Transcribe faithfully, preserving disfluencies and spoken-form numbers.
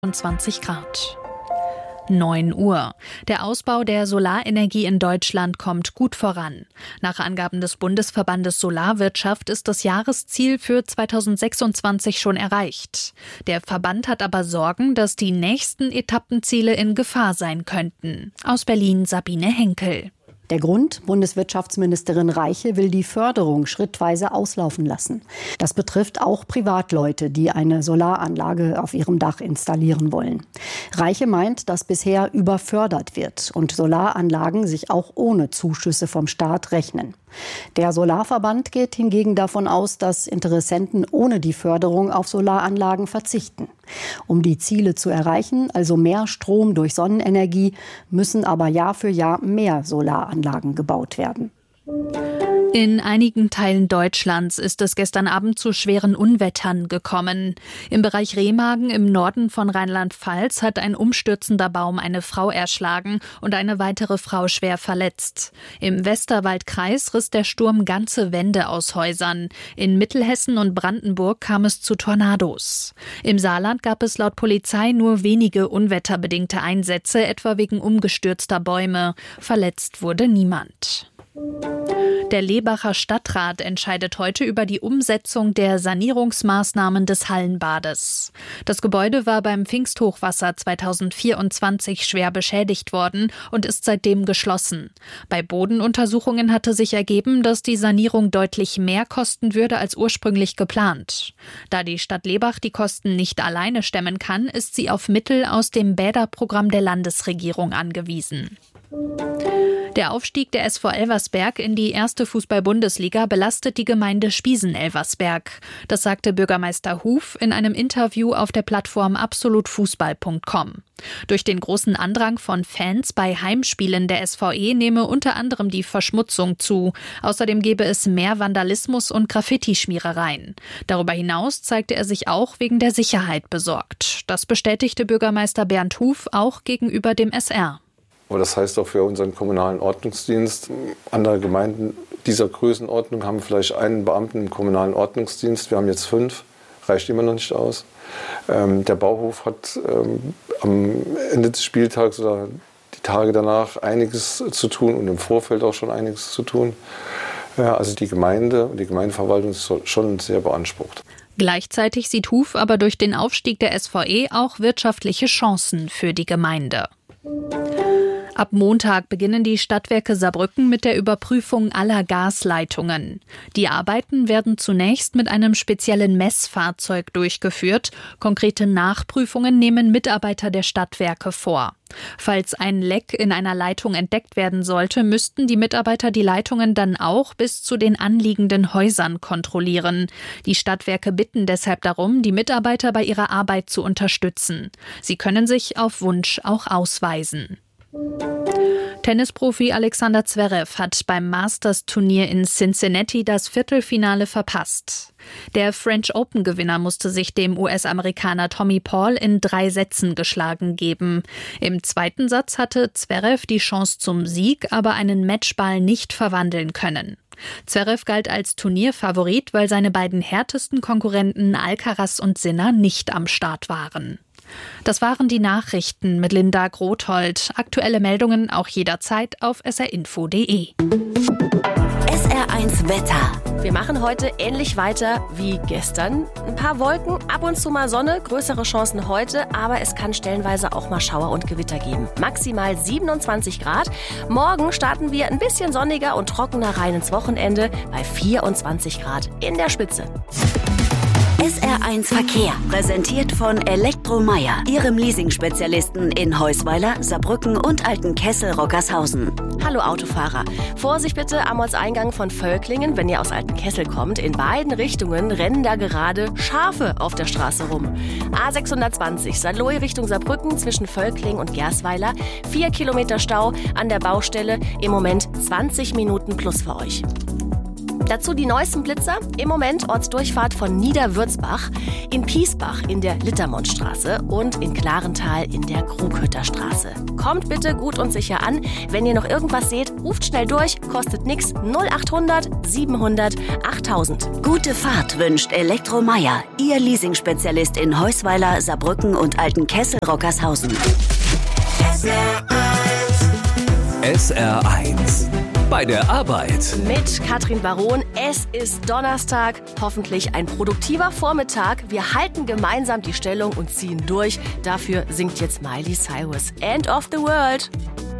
zwanzig Grad. neun Uhr. Der Ausbau der Solarenergie in Deutschland kommt gut voran. Nach Angaben des Bundesverbandes Solarwirtschaft ist das Jahresziel für zweitausendsechsundzwanzig schon erreicht. Der Verband hat aber Sorgen, dass die nächsten Etappenziele in Gefahr sein könnten. Aus Berlin Sabine Henkel. Der Grund: Bundeswirtschaftsministerin Reiche will die Förderung schrittweise auslaufen lassen. Das betrifft auch Privatleute, die eine Solaranlage auf ihrem Dach installieren wollen. Reiche meint, dass bisher überfördert wird und Solaranlagen sich auch ohne Zuschüsse vom Staat rechnen. Der Solarverband geht hingegen davon aus, dass Interessenten ohne die Förderung auf Solaranlagen verzichten. Um die Ziele zu erreichen, also mehr Strom durch Sonnenenergie, müssen aber Jahr für Jahr mehr Solaranlagen gebaut werden. In einigen Teilen Deutschlands ist es gestern Abend zu schweren Unwettern gekommen. Im Bereich Remagen im Norden von Rheinland-Pfalz hat ein umstürzender Baum eine Frau erschlagen und eine weitere Frau schwer verletzt. Im Westerwaldkreis riss der Sturm ganze Wände aus Häusern. In Mittelhessen und Brandenburg kam es zu Tornados. Im Saarland gab es laut Polizei nur wenige unwetterbedingte Einsätze, etwa wegen umgestürzter Bäume. Verletzt wurde niemand. Der Lebacher Stadtrat entscheidet heute über die Umsetzung der Sanierungsmaßnahmen des Hallenbades. Das Gebäude war beim Pfingsthochwasser zweitausendvierundzwanzig schwer beschädigt worden und ist seitdem geschlossen. Bei Bodenuntersuchungen hatte sich ergeben, dass die Sanierung deutlich mehr kosten würde als ursprünglich geplant. Da die Stadt Lebach die Kosten nicht alleine stemmen kann, ist sie auf Mittel aus dem Bäderprogramm der Landesregierung angewiesen. Der Aufstieg der S V Elversberg in die erste Fußball-Bundesliga belastet die Gemeinde Spiesen-Elversberg. Das sagte Bürgermeister Huf in einem Interview auf der Plattform absolut fußball punkt com. Durch den großen Andrang von Fans bei Heimspielen der S V E nehme unter anderem die Verschmutzung zu. Außerdem gebe es mehr Vandalismus und Graffiti-Schmierereien. Darüber hinaus zeigte er sich auch wegen der Sicherheit besorgt. Das bestätigte Bürgermeister Bernd Huf auch gegenüber dem S R. Aber das heißt auch für unseren kommunalen Ordnungsdienst. Andere Gemeinden dieser Größenordnung haben vielleicht einen Beamten im kommunalen Ordnungsdienst. Wir haben jetzt fünf, reicht immer noch nicht aus. Ähm, der Bauhof hat ähm, am Ende des Spieltags oder die Tage danach einiges zu tun und im Vorfeld auch schon einiges zu tun. Ja, also die Gemeinde und die Gemeindeverwaltung ist schon sehr beansprucht. Gleichzeitig sieht Huf aber durch den Aufstieg der S V E auch wirtschaftliche Chancen für die Gemeinde. Ab Montag beginnen die Stadtwerke Saarbrücken mit der Überprüfung aller Gasleitungen. Die Arbeiten werden zunächst mit einem speziellen Messfahrzeug durchgeführt. Konkrete Nachprüfungen nehmen Mitarbeiter der Stadtwerke vor. Falls ein Leck in einer Leitung entdeckt werden sollte, müssten die Mitarbeiter die Leitungen dann auch bis zu den anliegenden Häusern kontrollieren. Die Stadtwerke bitten deshalb darum, die Mitarbeiter bei ihrer Arbeit zu unterstützen. Sie können sich auf Wunsch auch ausweisen. Tennisprofi Alexander Zverev hat beim Masters-Turnier in Cincinnati das Viertelfinale verpasst. Der French Open-Gewinner musste sich dem U S-Amerikaner Tommy Paul in drei Sätzen geschlagen geben. Im zweiten Satz hatte Zverev die Chance zum Sieg, aber einen Matchball nicht verwandeln können. Zverev galt als Turnierfavorit, weil seine beiden härtesten Konkurrenten Alcaraz und Sinner nicht am Start waren. Das waren die Nachrichten mit Linda Grothold. Aktuelle Meldungen auch jederzeit auf s r info punkt d e. S R eins Wetter. Wir machen heute ähnlich weiter wie gestern. Ein paar Wolken, ab und zu mal Sonne, größere Chancen heute, aber es kann stellenweise auch mal Schauer und Gewitter geben. Maximal siebenundzwanzig Grad. Morgen starten wir ein bisschen sonniger und trockener rein ins Wochenende bei vierundzwanzig Grad in der Spitze. S R eins Verkehr, präsentiert von Elektromeier, Ihrem Leasing-Spezialisten in Heusweiler, Saarbrücken und Altenkessel-Rockershausen. Hallo Autofahrer. Vorsicht bitte am Ortseingang von Völklingen, wenn ihr aus Altenkessel kommt. In beiden Richtungen rennen da gerade Schafe auf der Straße rum. A sechshundertzwanzig, Saarlouis Richtung Saarbrücken zwischen Völkling und Gersweiler. Vier Kilometer Stau an der Baustelle. Im Moment zwanzig Minuten plus für euch. Dazu die neuesten Blitzer. Im Moment Ortsdurchfahrt von Niederwürzbach, in Piesbach in der Littermondstraße und in Klarental in der Krughütterstraße. Kommt bitte gut und sicher an. Wenn ihr noch irgendwas seht, ruft schnell durch. Kostet nix. null achthundert siebenhundert achttausend. Gute Fahrt wünscht Elektromeier. Ihr Leasingspezialist in Heusweiler, Saarbrücken und Altenkessel-Rockershausen. S R eins. Bei der Arbeit. Mit Katrin Baron. Es ist Donnerstag. Hoffentlich ein produktiver Vormittag. Wir halten gemeinsam die Stellung und ziehen durch. Dafür singt jetzt Miley Cyrus. End of the World.